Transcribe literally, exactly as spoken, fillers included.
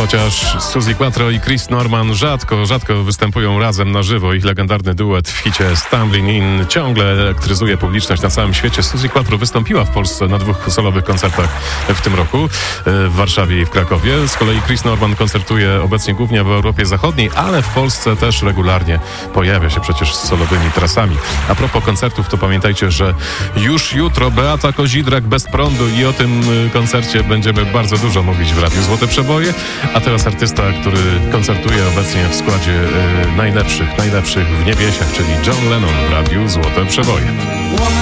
Chociaż Suzi Quatro i Chris Norman rzadko, rzadko występują razem na żywo, ich legendarny duet w hicie Stumbling In ciągle elektryzuje publiczność na całym świecie. Suzi Quatro wystąpiła w Polsce na dwóch solowych koncertach w tym roku, w Warszawie i w Krakowie. Z kolei Chris Norman koncertuje obecnie głównie w Europie Zachodniej, ale w Polsce też regularnie pojawia się przecież z solowymi trasami. A propos koncertów, to pamiętajcie, że już jutro Beata Kozidrak bez prądu i o tym koncercie będziemy bardzo dużo mówić w Radiu Złote Przeboje. A teraz artysta, który koncertuje obecnie w składzie y, najlepszych, najlepszych w niebiesiach, czyli John Lennon w Radiu Złote Przeboje.